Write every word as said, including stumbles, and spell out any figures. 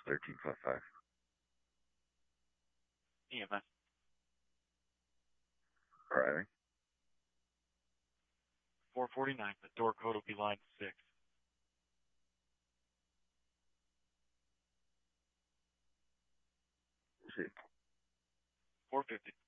thirteen five five. E M S. Arriving. four forty-nine. The door code will be line six. See. four fifty.